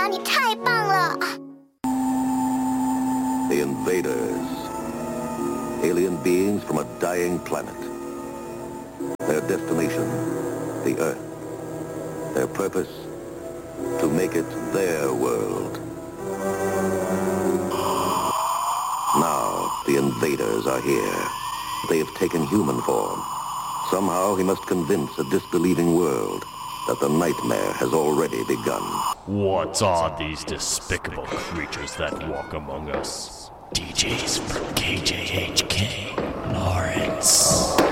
你太棒了 The invaders. Alien beings from a dying planet. Their destination, the Earth. Their purpose, to make it their world. Now, the invaders are here. They have taken human form. Somehow he must convince a disbelieving world that the nightmare has already begun. What are these despicable creatures that walk among us? DJs from KJHK, Lawrence.